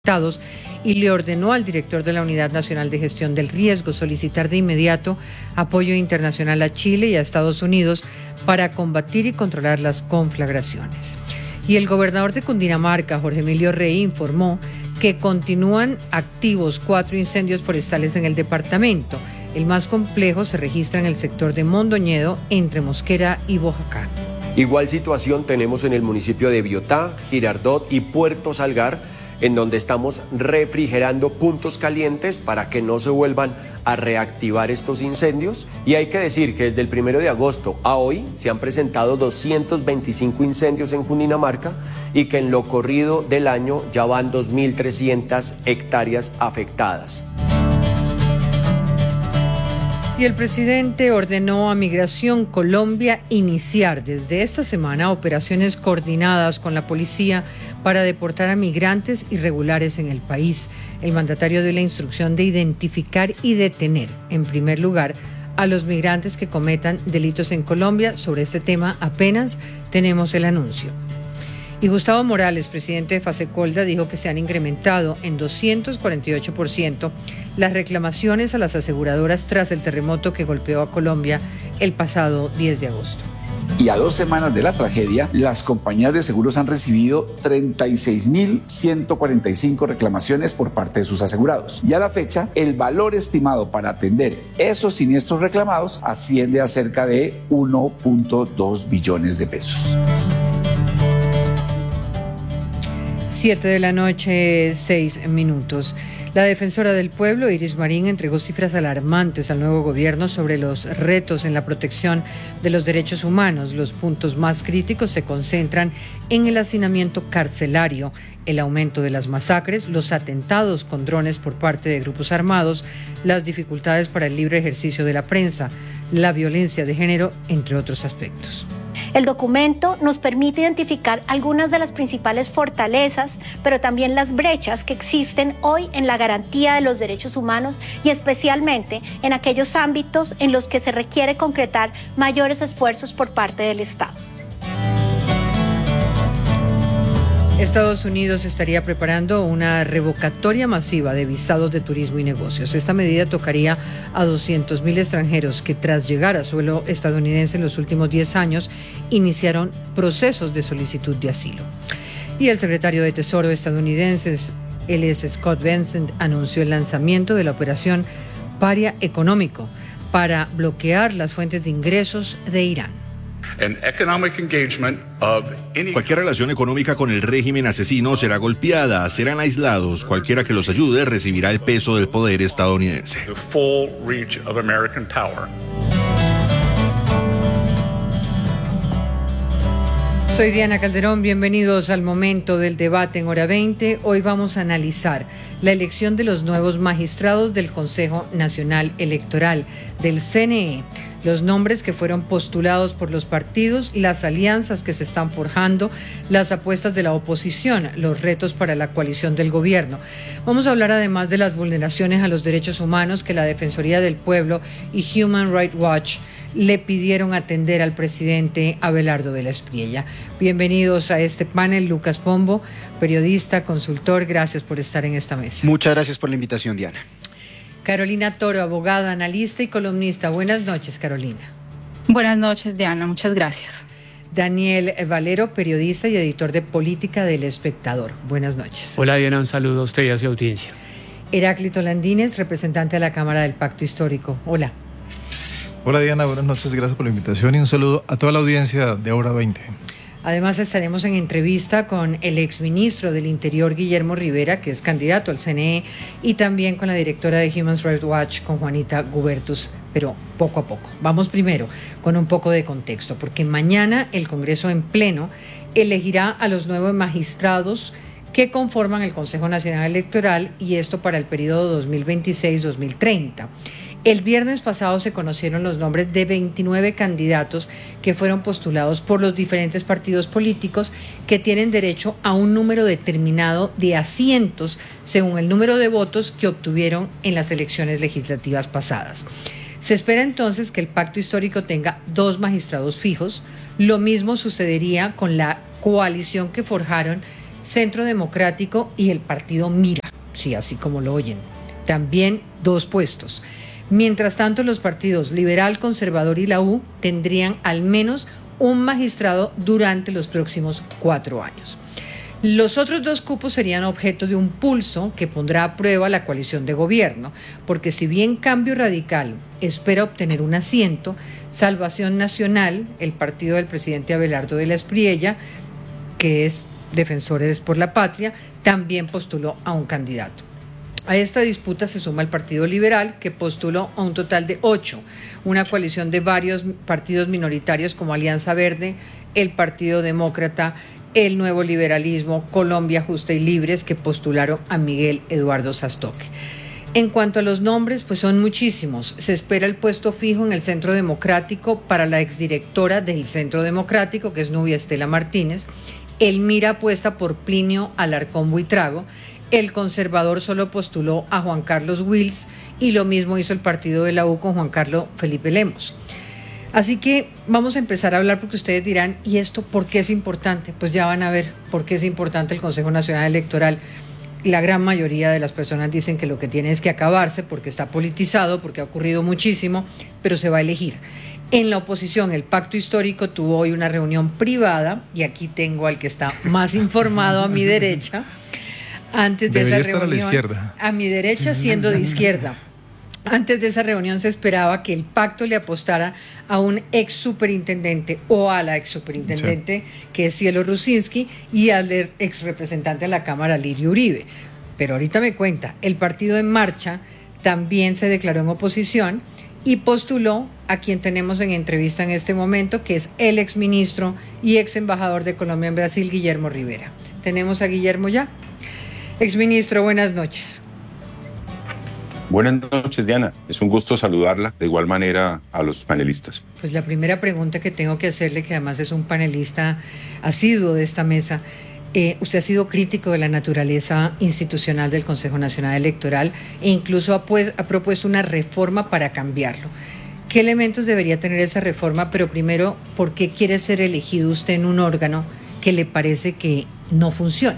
y le ordenó al director de la Unidad Nacional de Gestión del Riesgo solicitar de inmediato apoyo internacional a Chile y a Estados Unidos para combatir y controlar las conflagraciones. Y el gobernador de Cundinamarca, Jorge Emilio Rey, informó que continúan activos 4 incendios forestales en el departamento. El más complejo se registra en el sector de Mondoñedo, entre Mosquera y Boyacá. Igual situación tenemos en el municipio de Biotá, Girardot y Puerto Salgar, en donde estamos refrigerando puntos calientes para que no se vuelvan a reactivar estos incendios. Y hay que decir que desde el 1 de agosto a hoy se han presentado 225 incendios en Cundinamarca y que en lo corrido del año ya van 2.300 hectáreas afectadas. Y el presidente ordenó a Migración Colombia iniciar desde esta semana operaciones coordinadas con la policía para deportar a migrantes irregulares en el país. El mandatario dio la instrucción de identificar y detener, en primer lugar, a los migrantes que cometan delitos en Colombia. Sobre este tema apenas tenemos el anuncio. Y Gustavo Morales, presidente de Fasecolda, dijo que se han incrementado en 248% las reclamaciones a las aseguradoras tras el terremoto que golpeó a Colombia el pasado 10 de agosto. Y a 2 semanas de la tragedia, las compañías de seguros han recibido 36.145 reclamaciones por parte de sus asegurados. Y a la fecha, el valor estimado para atender esos siniestros reclamados asciende a cerca de 1.2 billones de pesos. 7 de la noche, 6 minutos. La defensora del pueblo, Iris Marín, entregó cifras alarmantes al nuevo gobierno sobre los retos en la protección de los derechos humanos. Los puntos más críticos se concentran en el hacinamiento carcelario, el aumento de las masacres, los atentados con drones por parte de grupos armados, las dificultades para el libre ejercicio de la prensa, la violencia de género, entre otros aspectos. El documento nos permite identificar algunas de las principales fortalezas, pero también las brechas que existen hoy en la garantía de los derechos humanos y especialmente en aquellos ámbitos en los que se requiere concretar mayores esfuerzos por parte del Estado. Estados Unidos estaría preparando una revocatoria masiva de visados de turismo y negocios. Esta medida tocaría a 200.000 extranjeros que tras llegar a suelo estadounidense en los últimos 10 años iniciaron procesos de solicitud de asilo. Y el secretario de Tesoro estadounidense, Scott Bessent, anunció el lanzamiento de la operación Paria Económico para bloquear las fuentes de ingresos de Irán. Cualquier relación económica con el régimen asesino será golpeada, serán aislados. Cualquiera que los ayude recibirá el peso del poder estadounidense. Soy Diana Calderón, bienvenidos al momento del debate en Hora 20. Hoy vamos a analizar la elección de los nuevos magistrados del Consejo Nacional Electoral, del CNE, los nombres que fueron postulados por los partidos, las alianzas que se están forjando, las apuestas de la oposición, los retos para la coalición del gobierno. Vamos a hablar además de las vulneraciones a los derechos humanos que la Defensoría del Pueblo y Human Rights Watch le pidieron atender al presidente Abelardo de la Espriella. Bienvenidos a este panel. Lucas Pombo, periodista, consultor, gracias por estar en esta mesa. Muchas gracias por la invitación, Diana. Carolina Toro, abogada, analista y columnista. Buenas noches, Carolina. Buenas noches, Diana. Muchas gracias. Daniel Valero, periodista y editor de Política del Espectador. Buenas noches. Hola, Diana. Un saludo a usted y a su audiencia. Heráclito Landines, representante de la Cámara del Pacto Histórico. Hola. Hola, Diana. Buenas noches. Gracias por la invitación y un saludo a toda la audiencia de Hora 20. Además estaremos en entrevista con el exministro del Interior, Guillermo Rivera, que es candidato al CNE, y también con la directora de Human Rights Watch, con Juanita Gubertus, pero poco a poco. Vamos primero con un poco de contexto, porque mañana el Congreso en pleno elegirá a los nuevos magistrados que conforman el Consejo Nacional Electoral, y esto para el periodo 2026-2030. El viernes pasado se conocieron los nombres de 29 candidatos que fueron postulados por los diferentes partidos políticos que tienen derecho a un número determinado de asientos según el número de votos que obtuvieron en las elecciones legislativas pasadas. Se espera entonces que el pacto histórico tenga 2 magistrados fijos. Lo mismo sucedería con la coalición que forjaron Centro Democrático y el partido Mira, sí, así como lo oyen, también 2 puestos. Mientras tanto, los partidos Liberal, Conservador y la U tendrían al menos un magistrado durante los próximos 4 años. Los otros 2 cupos serían objeto de un pulso que pondrá a prueba la coalición de gobierno, porque si bien Cambio Radical espera obtener un asiento, Salvación Nacional, el partido del presidente Abelardo de la Espriella, que es Defensores por la Patria, también postuló a un candidato. A esta disputa se suma el Partido Liberal, que postuló a un total de 8, una coalición de varios partidos minoritarios como Alianza Verde, el Partido Demócrata, el Nuevo Liberalismo, Colombia Justa y Libres, que postularon a Miguel Eduardo Sastoque. En cuanto a los nombres, pues son muchísimos. Se espera el puesto fijo en el Centro Democrático para la exdirectora del Centro Democrático, que es Nubia Estela Martínez. El Mira apuesta por Plinio Alarcón Buitrago. El Conservador solo postuló a Juan Carlos Wills y lo mismo hizo el partido de la U con Juan Carlos Felipe Lemos. Así que vamos a empezar a hablar porque ustedes dirán, ¿y esto por qué es importante? Pues ya van a ver por qué es importante el Consejo Nacional Electoral. La gran mayoría de las personas dicen que lo que tiene es que acabarse porque está politizado, porque ha ocurrido muchísimo, pero se va a elegir. En la oposición, el Pacto Histórico tuvo hoy una reunión privada, y aquí tengo al que está más informado a mi derecha. Antes de Debería esa reunión, estar a la izquierda. a mi derecha siendo de izquierda. Antes de esa reunión se esperaba que el pacto le apostara a un ex superintendente o a la ex superintendente, sí, que es Cielo Rusinski, y al ex representante de la Cámara, Lirio Uribe. Pero ahorita me cuenta, el partido En Marcha también se declaró en oposición y postuló a quien tenemos en entrevista en este momento, que es el exministro y ex embajador de Colombia en Brasil, Guillermo Rivera. ¿Tenemos a Guillermo ya? Exministro, buenas noches. Buenas noches, Diana. Es un gusto saludarla, de igual manera a los panelistas. Pues la primera pregunta que tengo que hacerle, que además es un panelista asiduo de esta mesa, usted ha sido crítico de la naturaleza institucional del Consejo Nacional Electoral e incluso ha propuesto una reforma para cambiarlo. ¿Qué elementos debería tener esa reforma? Pero primero, ¿por qué quiere ser elegido usted en un órgano que le parece que no funciona?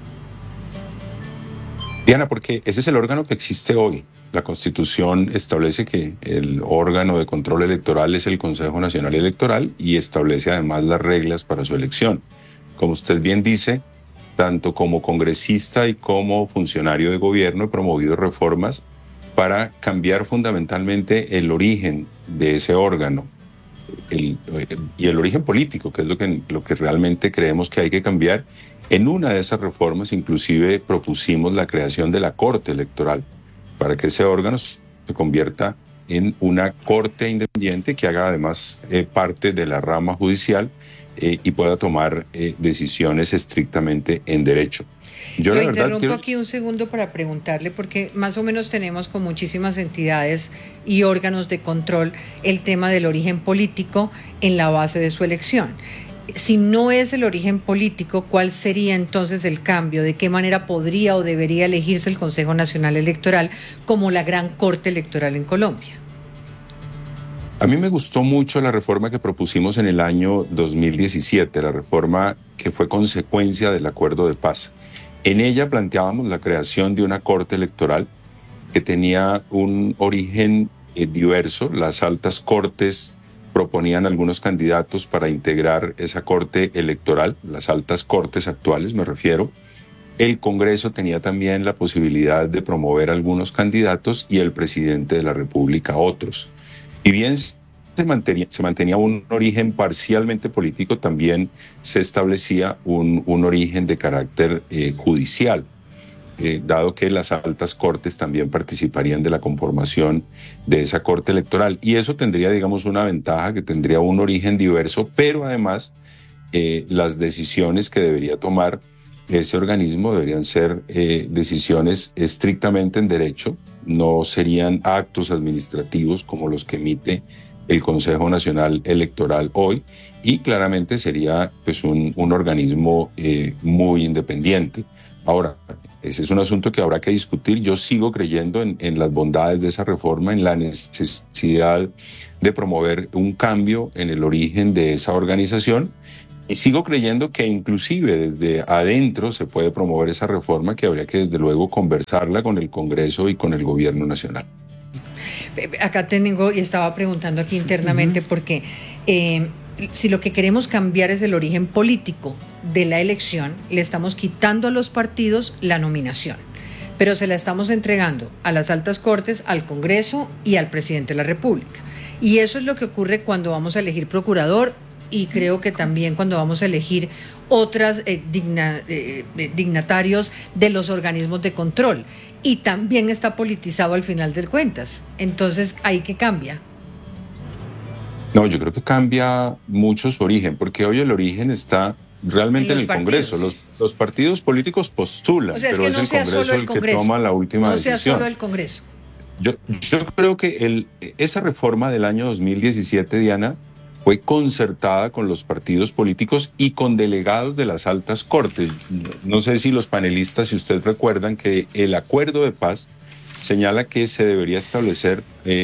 Diana, porque ese es el órgano que existe hoy. La Constitución establece que el órgano de control electoral es el Consejo Nacional Electoral y establece además las reglas para su elección. Como usted bien dice, tanto como congresista y como funcionario de gobierno he promovido reformas para cambiar fundamentalmente el origen de ese órgano y el origen político, que es lo que realmente creemos que hay que cambiar. En una de esas reformas inclusive propusimos la creación de la Corte Electoral para que ese órgano se convierta en una corte independiente que haga además parte de la rama judicial y pueda tomar decisiones estrictamente en derecho. Yo interrumpo aquí un segundo para preguntarle, porque más o menos tenemos con muchísimas entidades y órganos de control el tema del origen político en la base de su elección. Si no es el origen político, ¿cuál sería entonces el cambio? ¿De qué manera podría o debería elegirse el Consejo Nacional Electoral como la gran corte electoral en Colombia? A mí me gustó mucho la reforma que propusimos en el año 2017, la reforma que fue consecuencia del acuerdo de paz. En ella planteábamos la creación de una corte electoral que tenía un origen diverso. Las altas cortes proponían algunos candidatos para integrar esa corte electoral, las altas cortes actuales me refiero. El Congreso tenía también la posibilidad de promover algunos candidatos y el presidente de la República otros. Y bien se mantenía un origen parcialmente político, también se establecía un origen de carácter judicial, dado que las altas cortes también participarían de la conformación de esa corte electoral. Y eso tendría, digamos, una ventaja, que tendría un origen diverso, pero además las decisiones que debería tomar ese organismo deberían ser decisiones estrictamente en derecho, no serían actos administrativos como los que emite el Consejo Nacional Electoral hoy, y claramente sería pues un organismo muy independiente. Ahora, ese es un asunto que habrá que discutir. Yo sigo creyendo en las bondades de esa reforma, en la necesidad de promover un cambio en el origen de esa organización, Y sigo creyendo que inclusive desde adentro se puede promover esa reforma, que habría que desde luego conversarla con el Congreso y con el Gobierno Nacional. Acá tengo, y estaba preguntando aquí internamente, porque si lo que queremos cambiar es el origen político de la elección, le estamos quitando a los partidos la nominación, pero se la estamos entregando a las altas cortes, al Congreso y al presidente de la República. Y eso es lo que ocurre cuando vamos a elegir procurador, y creo que también cuando vamos a elegir otras dignatarios de los organismos de control. Y también está politizado al final de cuentas. Entonces, ¿ahí qué cambia? No, yo creo que cambia mucho su origen, porque hoy el origen está realmente en el Congreso. Los partidos políticos postulan, o sea, pero es que es el Congreso el que toma la última decisión. No sea solo el Congreso. Yo creo que esa reforma del año 2017, Diana, fue concertada con los partidos políticos y con delegados de las altas cortes. No sé si los panelistas, si ustedes recuerdan, que el acuerdo de paz señala que se debería establecer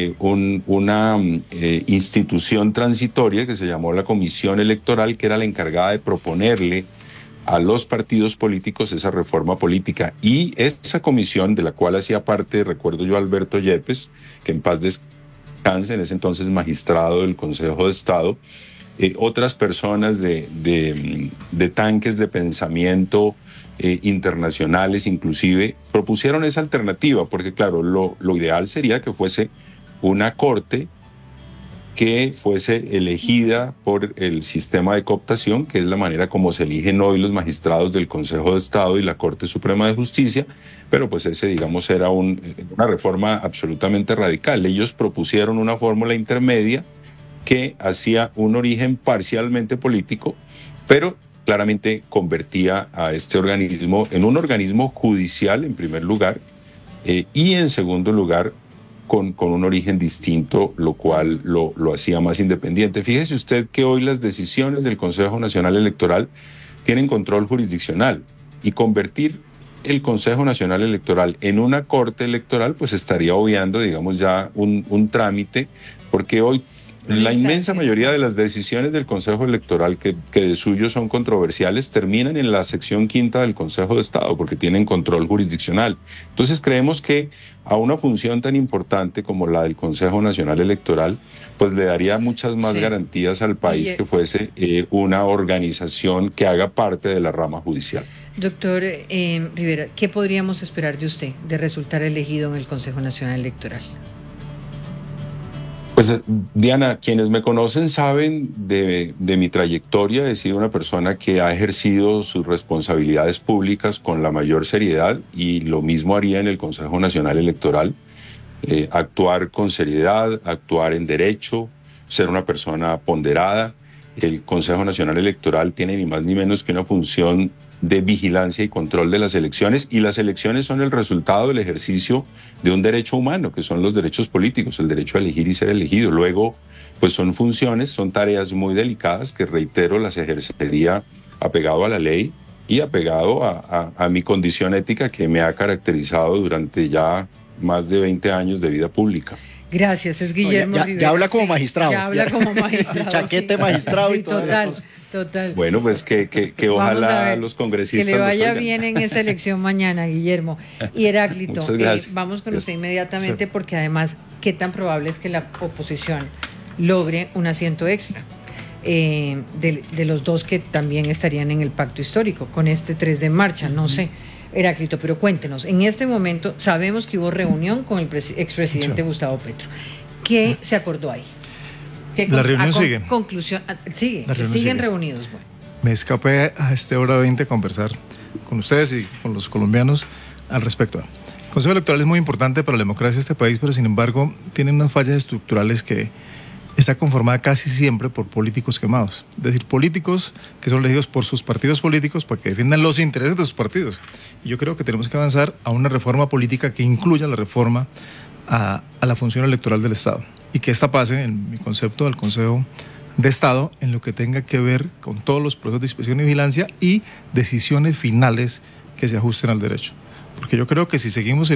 una institución transitoria que se llamó la Comisión Electoral, que era la encargada de proponerle a los partidos políticos esa reforma política. Y esa comisión, de la cual hacía parte, recuerdo yo, Alberto Yepes, que en paz descanse, en ese entonces magistrado del Consejo de Estado, otras personas de tanques de pensamiento internacionales inclusive, propusieron esa alternativa, porque claro, lo ideal sería que fuese una corte que fuese elegida por el sistema de cooptación, que es la manera como se eligen hoy los magistrados del Consejo de Estado y la Corte Suprema de Justicia, pero pues ese, digamos, era una reforma absolutamente radical. Ellos propusieron una fórmula intermedia que hacía un origen parcialmente político, pero claramente convertía a este organismo en un organismo judicial, en primer lugar, y en segundo lugar, con un origen distinto, lo cual lo hacía más independiente. Fíjese usted que hoy las decisiones del Consejo Nacional Electoral tienen control jurisdiccional, y convertir el Consejo Nacional Electoral en una corte electoral pues estaría obviando, digamos, ya un trámite, porque hoy la inmensa mayoría de las decisiones del Consejo Electoral que de suyo son controversiales terminan en la sección quinta del Consejo de Estado porque tienen control jurisdiccional. Entonces creemos que a una función tan importante como la del Consejo Nacional Electoral pues le daría muchas más garantías al país que fuese una organización que haga parte de la rama judicial. Doctor Rivera, ¿qué podríamos esperar de usted de resultar elegido en el Consejo Nacional Electoral? Pues Diana, quienes me conocen saben de mi trayectoria. He sido una persona que ha ejercido sus responsabilidades públicas con la mayor seriedad, y lo mismo haría en el Consejo Nacional Electoral. Actuar con seriedad, actuar en derecho, ser una persona ponderada. El Consejo Nacional Electoral tiene ni más ni menos que una función de vigilancia y control de las elecciones, y las elecciones son el resultado del ejercicio de un derecho humano, que son los derechos políticos, el derecho a elegir y ser elegido. Luego, pues son funciones, son tareas muy delicadas que, reitero, las ejercería apegado a la ley y apegado a mi condición ética que me ha caracterizado durante ya más de 20 años de vida pública. Gracias, es Guillermo Rivera. Ya habla como magistrado. Ya habla como magistrado. Chaquete magistrado y todo. Total. Bueno, pues que ojalá los congresistas que le vaya bien en esa elección mañana, Guillermo. Y Heráclito, vamos con usted inmediatamente, porque además, ¿qué tan probable es que la oposición logre un asiento extra de los dos que también estarían en el pacto histórico con este 3 de marcha? No sé, Heráclito, pero cuéntenos, en este momento sabemos que hubo reunión con el expresidente Gustavo Petro. ¿Qué se acordó ahí? La reunión sigue. Conclusión, siguen reunidos. Bueno. Me escapé a esta hora 20 a conversar con ustedes y con los colombianos al respecto. El Consejo Electoral es muy importante para la democracia de este país, pero sin embargo tiene unas fallas estructurales que está conformada casi siempre por políticos quemados. Es decir, políticos que son elegidos por sus partidos políticos para que defiendan los intereses de sus partidos. Y yo creo que tenemos que avanzar a una reforma política que incluya la reforma a la función electoral del Estado. Y que esta pase, en mi concepto, al Consejo de Estado, en lo que tenga que ver con todos los procesos de inspección y vigilancia y decisiones finales que se ajusten al derecho. Porque yo creo que si seguimos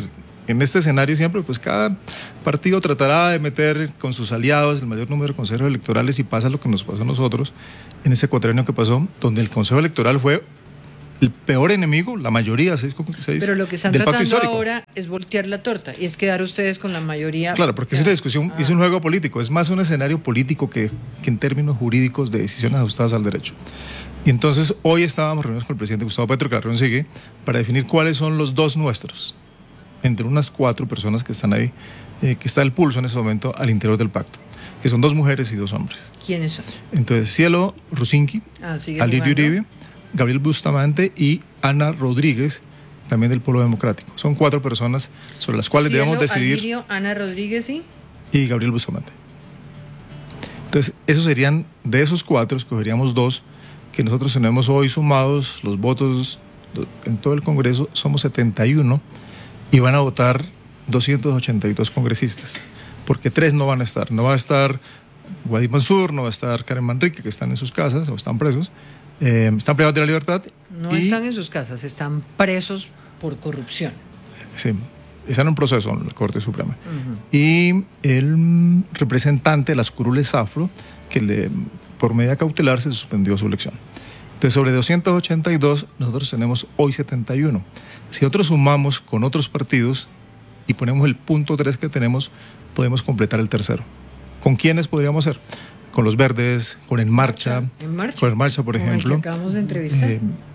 en este escenario siempre, pues cada partido tratará de meter con sus aliados el mayor número de consejos electorales, y pasa lo que nos pasó a nosotros en ese cuatrienio que pasó, donde el consejo electoral fue el peor enemigo, la mayoría, 6,6%. Pero lo que están tratando ahora es voltear la torta y es quedar ustedes con la mayoría. Claro, porque es una discusión, es un juego político, es más un escenario político que en términos jurídicos de decisiones ajustadas al derecho. Y entonces hoy estábamos reunidos con el presidente Gustavo Petro, que la reunión sigue, para definir cuáles son los dos nuestros, entre unas 4 personas que están ahí, que está el pulso en ese momento al interior del pacto, que son 2 mujeres y 2 hombres. ¿Quiénes son? Entonces, Cielo Rusinki, Alirio Uribe, Gabriel Bustamante y Ana Rodríguez, también del Polo Democrático. Son 4 personas sobre las cuales debemos decidir. Alirio, Ana Rodríguez y Gabriel Bustamante. Entonces, esos serían, de esos 4, escogeríamos 2, que nosotros tenemos hoy sumados los votos en todo el Congreso, somos 71, y van a votar 282 congresistas, porque 3 no van a estar. No va a estar Guaidí Mansur, no va a estar Karen Manrique, que están en sus casas o están presos. Están privados de la libertad. No están en sus casas, están presos por corrupción. Sí, están en un proceso en la Corte Suprema. Y el representante de las curules afro, que por medida cautelar se suspendió su elección. Entonces, sobre 282, nosotros tenemos hoy 71. Si nosotros sumamos con otros partidos y ponemos el punto 3 que tenemos, podemos completar el tercero. ¿Con quiénes podríamos ser? Con los verdes, con En Marcha, con En Marcha, por ejemplo. El que acabamos de entrevistar.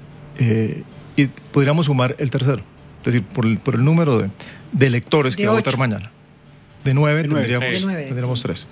Y podríamos sumar el tercero, es decir, por el número de electores que va a votar mañana. De 9 tendríamos 3.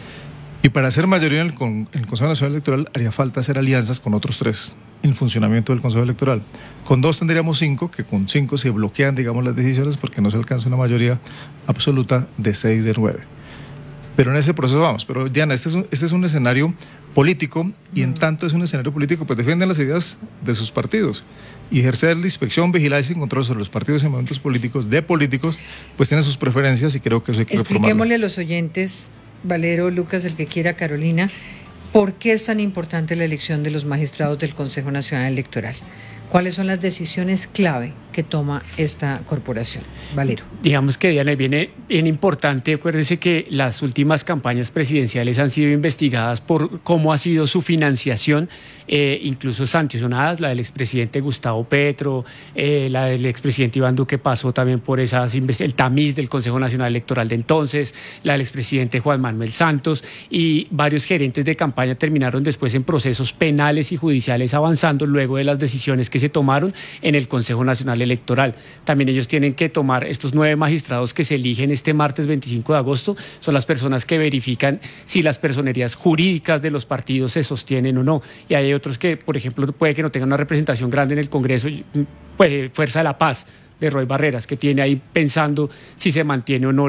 Y para hacer mayoría en el Consejo Nacional Electoral haría falta hacer alianzas con otros 3 en el funcionamiento del Consejo Electoral. Con 2 tendríamos 5, que con 5 se bloquean, digamos, las decisiones porque no se alcanza una mayoría absoluta de 6 de 9. Pero en ese proceso vamos. Pero Diana, este es un escenario político, y en tanto es un escenario político, pues defienden las ideas de sus partidos. Y ejercer la inspección, vigilancia y control sobre los partidos y movimientos políticos de políticos, pues tienen sus preferencias, y creo que eso hay que reformarlo. Expliquémosle a los oyentes, Valero, Lucas, el que quiera, Carolina, ¿por qué es tan importante la elección de los magistrados del Consejo Nacional Electoral? ¿Cuáles son las decisiones clave que toma esta corporación? Valero. Digamos que, Diana, viene bien importante. Acuérdese que las últimas campañas presidenciales han sido investigadas por cómo ha sido su financiación, incluso sancionadas. La del expresidente Gustavo Petro, la del expresidente Iván Duque pasó también por el tamiz del Consejo Nacional Electoral de entonces, la del expresidente Juan Manuel Santos, y varios gerentes de campaña terminaron después en procesos penales y judiciales avanzando luego de las decisiones que se tomaron en el Consejo Nacional Electoral. También ellos tienen que tomar, estos 9 magistrados que se eligen este martes 25 de agosto, son las personas que verifican si las personerías jurídicas de los partidos se sostienen o no. Y hay otros que, por ejemplo, puede que no tengan una representación grande en el Congreso, pues Fuerza de la Paz, de Roy Barreras, que tiene ahí pensando si se mantiene o no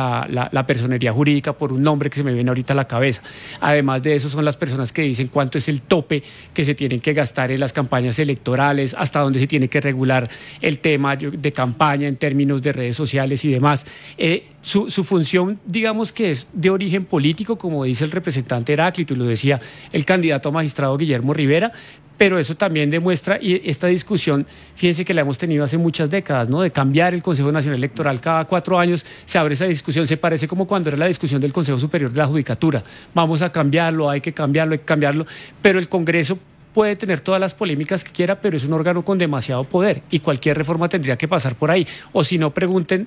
la personería jurídica, por un nombre que se me viene ahorita a la cabeza. Además de eso, son las personas que dicen cuánto es el tope que se tienen que gastar en las campañas electorales, hasta dónde se tiene que regular el tema de campaña en términos de redes sociales y demás. Su función, digamos que es de origen político, como dice el representante Heráclito, y lo decía el candidato a magistrado Guillermo Rivera, pero eso también demuestra, y esta discusión, fíjense que la hemos tenido hace muchas décadas, ¿no? De cambiar el Consejo Nacional Electoral cada 4 años, se abre esa discusión, se parece como cuando era la discusión del Consejo Superior de la Judicatura. Vamos a cambiarlo, hay que cambiarlo, pero el Congreso puede tener todas las polémicas que quiera, pero es un órgano con demasiado poder, y cualquier reforma tendría que pasar por ahí. O si no,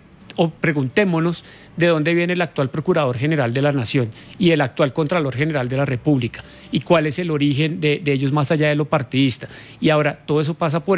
preguntémonos de dónde viene el actual Procurador General de la Nación y el actual Contralor General de la República, y cuál es el origen de ellos más allá de lo partidista. Y ahora todo eso pasa por